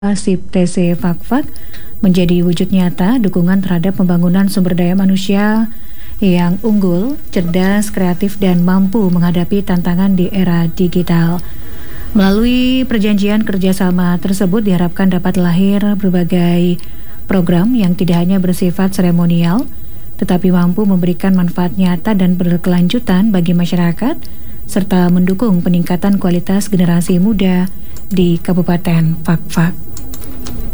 SIP TC Fakfak menjadi wujud nyata dukungan terhadap pembangunan sumber daya manusia yang unggul, cerdas, kreatif, dan mampu menghadapi tantangan di era digital. Melalui perjanjian kerjasama tersebut diharapkan dapat lahir berbagai program yang tidak hanya bersifat seremonial, tetapi mampu memberikan manfaat nyata dan berkelanjutan bagi masyarakat, serta mendukung peningkatan kualitas generasi muda di Kabupaten Fakfak.